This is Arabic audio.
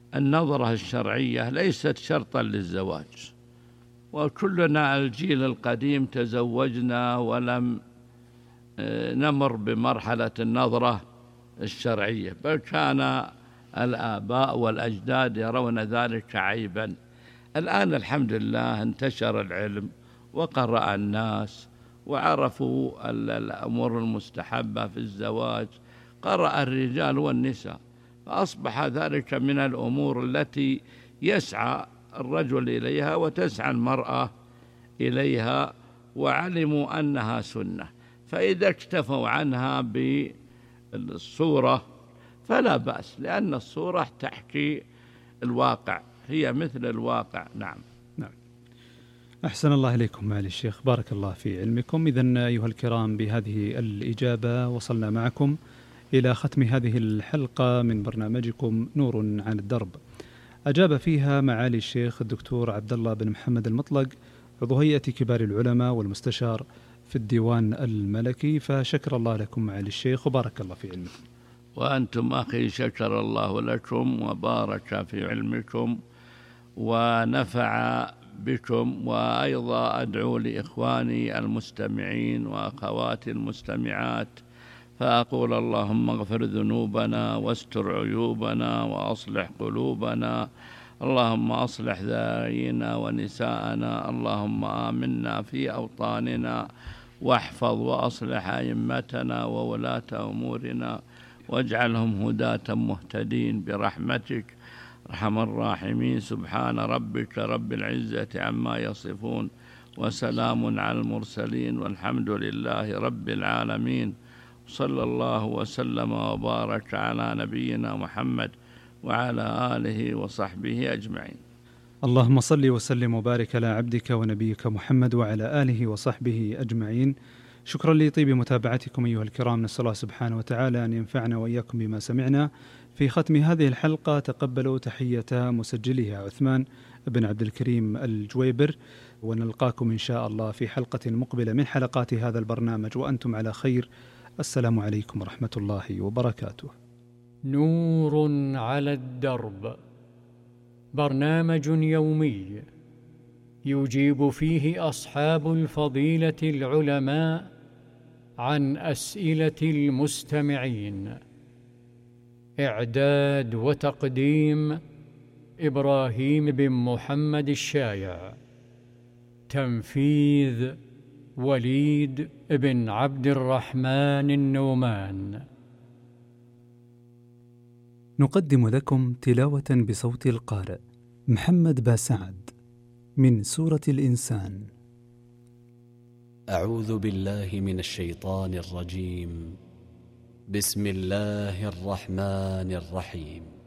النظرة الشرعية ليست شرطا للزواج، وكلنا الجيل القديم تزوجنا ولم نمر بمرحلة النظرة الشرعية، بل كان الآباء والأجداد يرون ذلك عيبا. الآن الحمد لله انتشر العلم وقرأ الناس وعرفوا الأمور المستحبة في الزواج، قرأ الرجال والنساء، فأصبح ذلك من الأمور التي يسعى الرجل إليها وتسعى المرأة إليها، وعلموا أنها سنة، فإذا اكتفوا عنها بالصورة فلا بأس، لأن الصورة تحكي الواقع، هي مثل الواقع. نعم. أحسن الله إليكم معالي الشيخ، بارك الله في علمكم. إذن أيها الكرام، بهذه الإجابة وصلنا معكم إلى ختم هذه الحلقة من برنامجكم نور عن الدرب. أجاب فيها معالي الشيخ الدكتور عبد الله بن محمد المطلق، عضو هيئة كبار العلماء والمستشار في الديوان الملكي، فشكر الله لكم معالي الشيخ وبارك الله في علمكم. وأنتم أخي شكر الله لكم وبارك في علمكم ونفع بكم. وأيضا أدعو لإخواني المستمعين وأخواتي المستمعات فأقول اللهم اغفر ذنوبنا واستر عيوبنا وأصلح قلوبنا، اللهم أصلح ذرارينا ونساءنا، اللهم آمنا في أوطاننا واحفظ وأصلح أئمتنا وولاة أمورنا واجعلهم هداة مهتدين برحمتك أرحم الراحمين. سبحان ربك رب العزة عما يصفون وسلام على المرسلين والحمد لله رب العالمين. صلى الله وسلم وبارك على نبينا محمد وعلى آله وصحبه أجمعين. اللهم صل وسلم وبارك على عبدك ونبيك محمد وعلى آله وصحبه أجمعين. شكرا لطيب متابعتكم أيها الكرام، نسأل الله سبحانه وتعالى أن ينفعنا وإياكم بما سمعنا. في ختم هذه الحلقة تقبلوا تحية مسجلها عثمان بن عبد الكريم الجويبر، ونلقاكم إن شاء الله في حلقة مقبلة من حلقات هذا البرنامج وأنتم على خير. السلام عليكم ورحمة الله وبركاته. نور على الدرب، برنامج يومي يجيب فيه أصحاب الفضيلة العلماء عن أسئلة المستمعين. إعداد وتقديم إبراهيم بن محمد الشايع. تنفيذ وليد بن عبد الرحمن النومان. نقدم لكم تلاوة بصوت القارئ محمد باسعد من سورة الإنسان. أعوذ بالله من الشيطان الرجيم. بسم الله الرحمن الرحيم.